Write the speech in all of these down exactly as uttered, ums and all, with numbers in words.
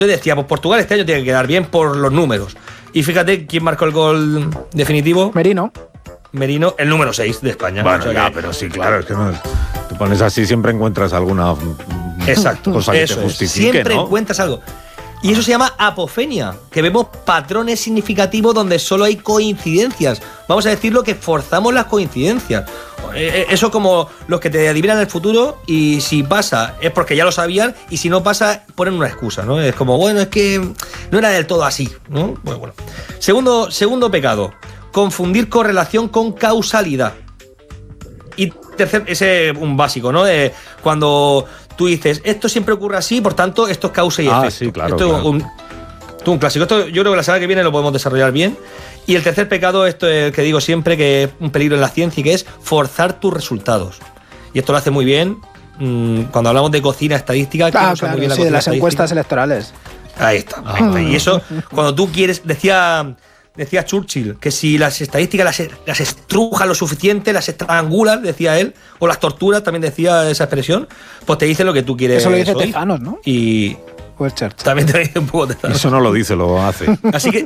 Yo decía, pues Portugal este año tiene que quedar bien por los números. Y fíjate quién marcó el gol definitivo. Merino. Merino, el número seis de España. Bueno, o sea ya, que... pero sí, claro, es que no, te pones así, siempre encuentras alguna Exacto, cosa que eso te es. justifique, Siempre ¿no? encuentras algo. Y eso se llama apofenia, que vemos patrones significativos donde solo hay coincidencias. Vamos a decirlo que forzamos las coincidencias. Eso como los que te adivinan el futuro y si pasa es porque ya lo sabían y si no pasa ponen una excusa, ¿no? Es como, bueno, es que no era del todo así, ¿no? Bueno, bueno. Segundo, segundo pecado, confundir correlación con causalidad. Y tercer, ese es un básico, ¿no? De cuando tú dices, esto siempre ocurre así, por tanto, esto es causa y efecto. Ah, sí, claro. Esto claro. es un, un clásico. Esto yo creo que la semana que viene lo podemos desarrollar bien. Y el tercer pecado, esto es el que digo siempre, que es un peligro en la ciencia, y que es forzar tus resultados. Y esto lo hace muy bien mmm, cuando hablamos de cocina estadística. Ah, claro, muy bien sí, de las encuestas electorales. Ahí está. Ah. Y eso, cuando tú quieres, decía... Decía Churchill que si las estadísticas las, las estrujan lo suficiente, las estrangulan, decía él, o las torturas, también decía esa expresión, pues te dicen lo que tú quieres. Eso lo dice oír. Tezanos, ¿no? Y pues Churchill. También te dice un poco Tezanos. Eso no lo dice, lo hace. Así que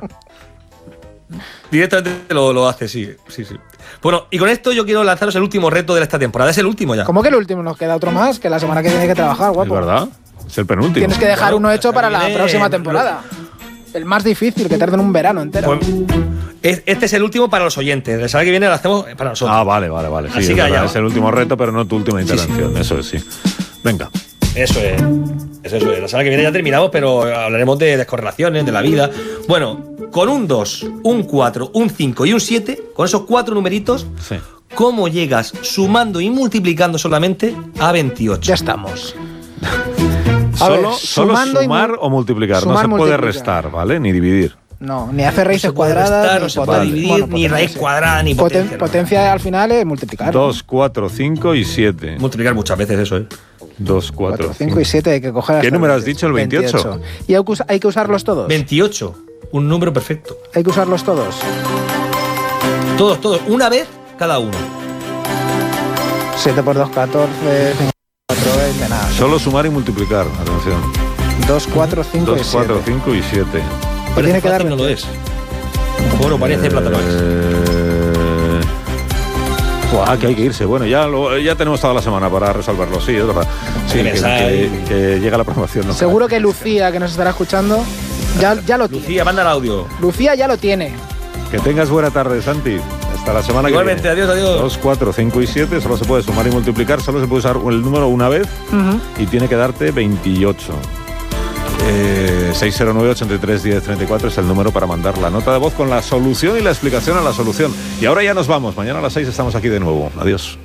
directamente lo, lo hace, sí, sí, sí. Bueno, y con esto yo quiero lanzaros el último reto de esta temporada. Es el último ya. ¿Cómo que el último? Nos queda otro más, que la semana que viene hay que trabajar, guapo. Es verdad, es el penúltimo. Tienes que dejar bueno, uno hecho para la viene, próxima temporada. Lo... El más difícil, que tarden un verano entero. Pues, este es el último para los oyentes. La semana que viene lo hacemos para nosotros. Ah, vale, vale, vale. Sí, Así es, que verdad, allá, es el último reto, pero no tu última intervención. Sí, sí. Eso es, sí. Venga. Eso es. Eso es. La semana que viene ya terminamos, pero hablaremos de descorrelaciones, de la vida. Bueno, con un dos, un cuatro, un cinco y un siete, con esos cuatro numeritos, Sí. ¿cómo llegas sumando y multiplicando solamente a veintiocho? Ya estamos. Solo, ver, solo sumar mu- o multiplicar. sumar, no se puede multiplicar. restar, ¿vale? Ni dividir. No, ni hacer raíces No se puede cuadradas, restar, ni no se puede potencia. dividir, Bueno, ni potencia, raíz sí. cuadrada, ni Poten- potencia. no. Potencia al final es multiplicar. dos, cuatro, cinco y siete. Multiplicar muchas veces eso, ¿eh? dos, cuatro, cuatro, cinco y siete hay que coger. ¿Qué hasta número has veintiocho. dicho? ¿El veintiocho? ¿Y hay que, us- hay que usarlos todos? veintiocho. Un número perfecto. Hay que usarlos todos. Todos, todos. Una vez cada uno. siete por dos, catorce. cinco por cuatro, veinte, nada. Solo sumar y multiplicar. Atención. dos, cuatro, cinco y dos, cuatro, siete. cinco y siete. Parece tiene que dar fácil, no lo es. Bueno, parece plata no es. Eh... Buah, que hay que irse. Bueno, ya, lo, ya tenemos toda la semana para resolverlo. Sí, es verdad. Sí, Que que, mensaje. que- que llega la promoción. ¿no? Seguro que Lucía, que nos estará escuchando, ya, ya lo tiene. Lucía, manda el audio. Lucía ya lo tiene. Que tengas buena tarde, Santi. Hasta la semana Igualmente, que viene. adiós, adiós. dos, cuatro, cinco y siete. Solo se puede sumar y multiplicar. Solo se puede usar el número una vez Uh-huh. y tiene que darte veintiocho. Eh, seis cero nueve, ochenta y tres, diez, treinta y cuatro es el número para mandar la nota de voz con la solución y la explicación a la solución. Y ahora ya nos vamos. Mañana a las seis estamos aquí de nuevo. Adiós.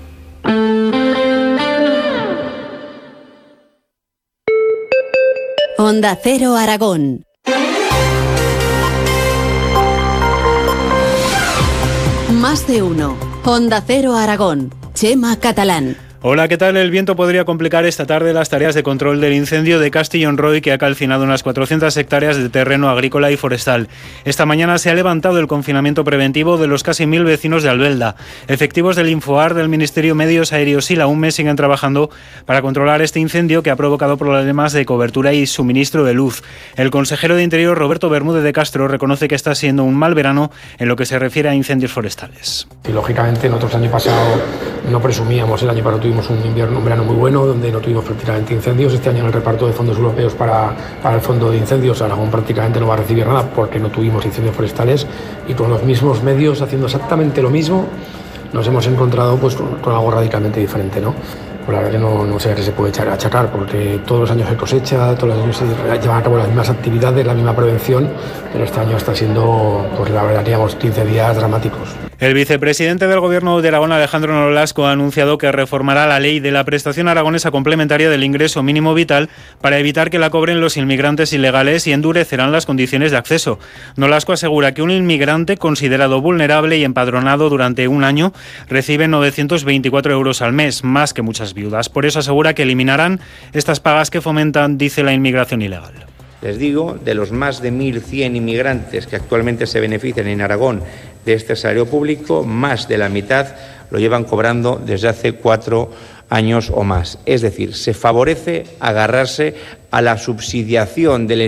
Onda Cero Aragón. Más de uno. Onda Cero Aragón. Chema Catalán. Hola, ¿qué tal? El viento podría complicar esta tarde las tareas de control del incendio de Castillon Roy, que ha calcinado unas cuatrocientas hectáreas de terreno agrícola y forestal. Esta mañana se ha levantado el confinamiento preventivo de los casi mil vecinos de Albelda. Efectivos del Infoar, del Ministerio Medios Aéreos y la UME siguen trabajando para controlar este incendio que ha provocado problemas de cobertura y suministro de luz. El consejero de Interior, Roberto Bermúdez de Castro, reconoce que está siendo un mal verano en lo que se refiere a incendios forestales. Y lógicamente nosotros el año pasado no presumíamos, el año pasado tuvimos un invierno, un verano muy bueno donde no tuvimos prácticamente incendios. Este año en el reparto de fondos europeos para, para el fondo de incendios Aragón prácticamente no va a recibir nada porque no tuvimos incendios forestales, y con los mismos medios haciendo exactamente lo mismo nos hemos encontrado pues con, con algo radicalmente diferente, ¿no? Pues la verdad que no, no sé a qué se puede echar, achacar, porque todos los años se cosecha, todos los años se llevan a cabo las mismas actividades, la misma prevención, pero este año está siendo, pues la verdad, digamos, quince días dramáticos. El vicepresidente del Gobierno de Aragón, Alejandro Nolasco, ha anunciado que reformará la ley de la prestación aragonesa complementaria del ingreso mínimo vital para evitar que la cobren los inmigrantes ilegales y endurecerán las condiciones de acceso. Nolasco asegura que un inmigrante considerado vulnerable y empadronado durante un año recibe novecientos veinticuatro euros al mes, más que muchas viudas. Por eso asegura que eliminarán estas pagas que fomentan, dice, la inmigración ilegal. Les digo, de los más de mil cien inmigrantes que actualmente se benefician en Aragón de este salario público, más de la mitad lo llevan cobrando desde hace cuatro años o más. Es decir, se favorece agarrarse a la subsidiación del